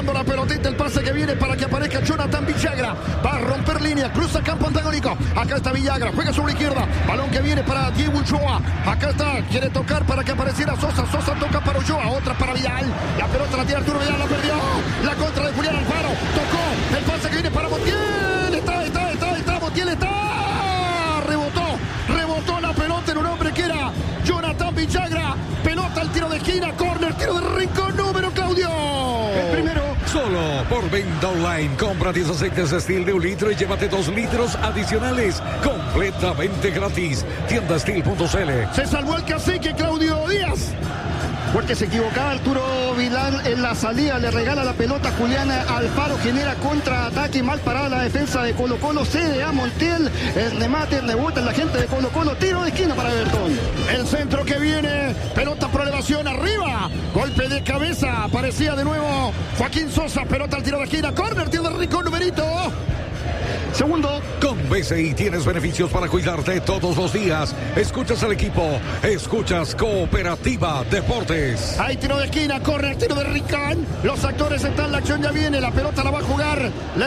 La pelotita, el pase que viene para que aparezca Jonathan Villagra. Va a romper línea, cruza campo antagónico. Acá está Villagra, juega sobre la izquierda. Balón que viene para Diego Ulloa. Acá está, quiere tocar para que apareciera Sosa. Sosa toca para Ulloa, otra para Vidal. La pelota la tira Arturo Vidal, la perdió. La contra de Julián Alfaro. Tocó, el pase que viene para Montiel. Está, Montiel está. Rebotó la pelota en un hombre que era Jonathan Villagra. Pelota al tiro de esquina, córner, tiro de rincón, número Claudio. El primero. Solo por venta online. Compra 10 aceites Steel de 1 litro y llévate 2 litros adicionales completamente gratis. Tiendastil.cl. Se salvó el cacique Claudio Díaz. Porque se equivocaba Arturo Vidal en la salida, le regala la pelota a Julián Alfaro, genera contraataque, mal parada la defensa de Colo Colo, cede a Montiel, el remate, rebota la gente de Colo Colo, tiro de esquina para Everton. El centro que viene, pelota por elevación arriba, golpe de cabeza, aparecía de nuevo Joaquín Sosa, pelota al tiro de esquina, córner, tiro de rincón, numerito. Segundo. Con BCI tienes beneficios para cuidarte todos los días. Escuchas al equipo, escuchas Cooperativa Deportes. Hay tiro de esquina, corre, tiro de rincón. Los actores están, la acción ya viene, la pelota la va a jugar la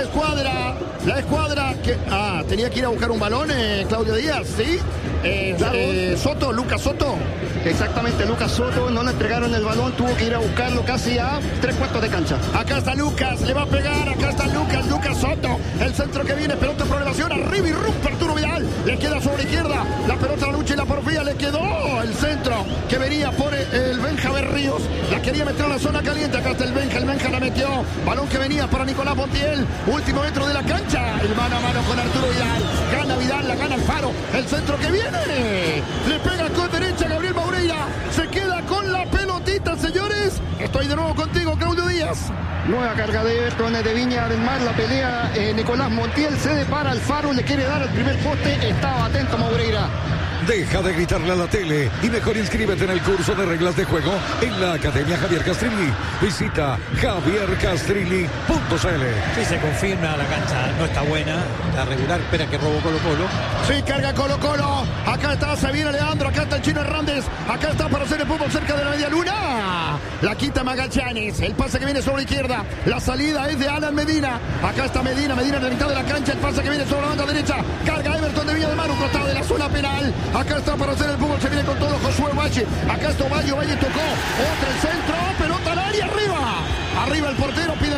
escuadra que... tenía que ir a buscar un balón, Claudio Díaz, ¿sí? Soto, Lucas Soto. Exactamente, Lucas Soto, no le entregaron el balón, tuvo que ir a buscarlo casi a 3/4 de cancha. Acá está Lucas, le va a pegar, acá está Lucas Soto. El centro que viene, pelota por elevación, arriba y rompe Arturo Vidal. Le queda sobre la izquierda, la pelota la lucha y la porfía, le quedó el centro que venía por el Benja Berríos. La quería meter a la zona caliente, acá está el Benja la metió. Balón que venía para Nicolás Montiel, último metro de la cancha. El mano a mano con Arturo Vidal. Gana Vidal, la gana Alfaro. El centro que viene, le pega con derecha Gabriel Maureira. Se queda con la pelotita, señores. Estoy de nuevo contigo, Claudio Díaz. Nueva carga de Everton de Viña del Mar, la pelea Nicolás Montiel, cede para Alfaro, le quiere dar el primer poste, estaba atento Maureira. Deja de gritarle a la tele y mejor inscríbete en el curso de reglas de juego en la Academia Javier Castrilli. Visita javiercastrilli.cl. Sí, se confirma, la cancha no está buena, la regular, espera que robó Colo Colo. Sí, carga Colo Colo, acá está, se viene Leandro, acá está el Chino Hernández, acá está para hacer el fútbol cerca de la media luna. La quita Magallanes, el pase que viene sobre la izquierda, la salida es de Alan Medina, acá está Medina en la mitad de la cancha, el pase que viene sobre la banda derecha, carga Everton de Viña del Mar, un costado de la zona penal. Acá está para hacer el fútbol, se viene con todo Josué Valle. Acá está Valle tocó. Otra el centro, pelota al área, arriba el portero, piden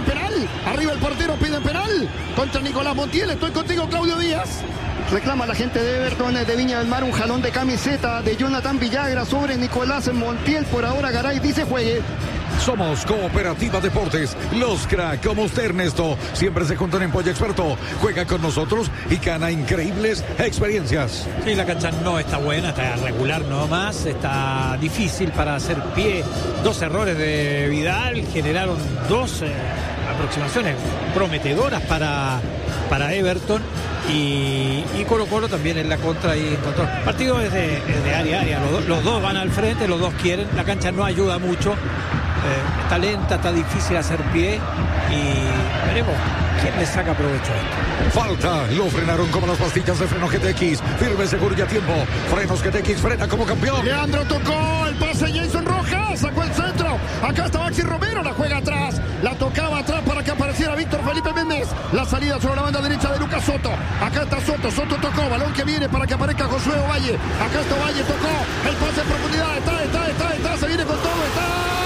penal. Contra Nicolás Montiel, estoy contigo, Claudio Díaz. Reclama la gente de Everton de Viña del Mar un jalón de camiseta de Jonathan Villagra sobre Nicolás Montiel. Por ahora Garay dice juegue. Somos Cooperativa Deportes, los crack como usted, Ernesto. Siempre se juntan en Pollo Experto. Juega con nosotros y gana increíbles experiencias. Sí, la cancha no está buena, está regular nomás, está difícil para hacer pie. 2 errores de Vidal generaron 2 aproximaciones prometedoras para Everton. Y Colo Colo también en la contra y en control. El partido es de área a área. Los dos van al frente, los dos quieren. La cancha no ayuda mucho. Está lenta, está difícil hacer pie. Y veremos quién le saca provecho a esto. Falta, lo frenaron como las pastillas de freno GTX. Firme, seguro y a tiempo. Frenos GTX, frena como campeón. Leandro tocó el pase, Jason Rojas sacó el centro. Acá está Maxi Romero, la juega atrás. La tocaba atrás para que apareciera Víctor Felipe Méndez. La salida sobre la banda derecha de Lucas Soto. Acá está Soto tocó, balón que viene para que aparezca Josué Ovalle. Acá está Ovalle, tocó el pase en profundidad. Está, se viene con todo, está.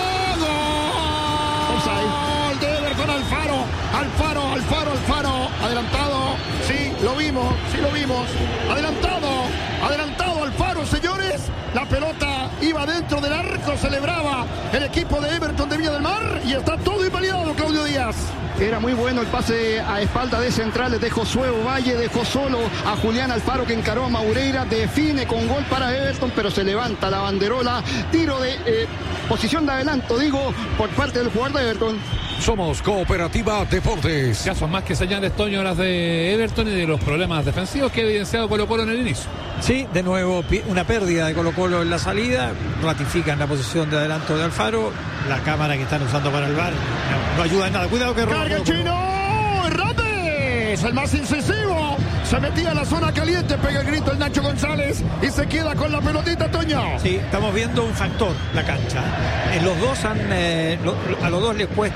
Gol de Everton, Alfaro. Adelantado, sí, lo vimos. Adelantado Alfaro, señores. La pelota iba dentro del arco, celebraba el equipo de Everton de Viña del Mar y está todo invalidado, Claudio Díaz. Era muy bueno el pase a espalda de centrales de Josué Ovalle, dejó solo a Julián Alfaro que encaró a Maureira, define con gol para Everton, pero se levanta la banderola, tiro de posición de adelanto, por parte del jugador de Everton. Somos Cooperativa Deportes. Casos más que señales, Toño, las de Everton y de los problemas defensivos que ha evidenciado Colo Colo en el inicio. Sí, de nuevo una pérdida de Colo Colo en la salida, ratifican la posición de adelanto de Alfaro, la cámara que están usando para el VAR no ayuda en nada, cuidado que carga el Chino Hernández, el más incisivo, se metía a la zona caliente, pega el grito el Nacho González y se queda con la pelotita, Toño. Sí, estamos viendo un factor, la cancha, los dos a los dos les cuesta